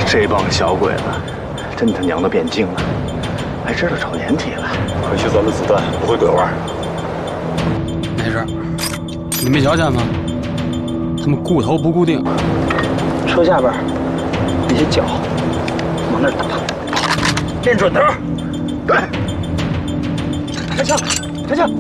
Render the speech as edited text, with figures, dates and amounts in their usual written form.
这帮小鬼子真他娘的变精了，还知道找掩体了。 可惜咱们子弹不会拐弯。 没事，你没瞧见吗？他们固头不固定， 车下边那些脚往那儿打，练准头。对，开枪，开枪。